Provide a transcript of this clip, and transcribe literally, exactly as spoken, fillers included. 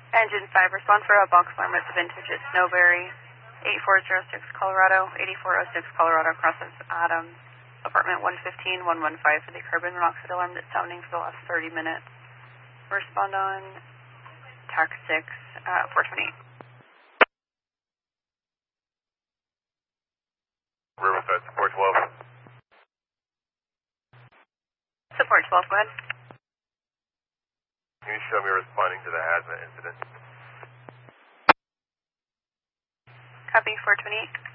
Engine five, respond for a box alarm at the Vintage at Snowberry, eighty-four oh six Colorado, eighty-four oh six Colorado, crosses Adams, apartment one fifteen, one one five for the carbon monoxide alarm that's sounding for the last thirty minutes. Respond on T A C six, uh, four twenty-eight. Riverside, support twelve. Support twelve, go ahead. Can you show me responding to the hazmat incident? Copy, four twenty-eight.